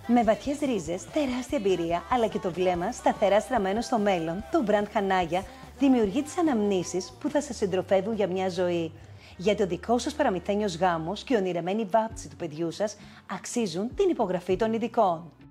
Με βαθιές ρίζες, τεράστια εμπειρία, αλλά και το βλέμμα σταθερά στραμμένο στο μέλλον, το μπραντ Χανάγια δημιουργεί τις αναμνήσεις που θα σας συντροφεύουν για μια ζωή. Γιατί ο δικός σας παραμυθένιος γάμος και η ονειρεμένη βάπτιση του παιδιού σας αξίζουν την υπογραφή των ειδικών.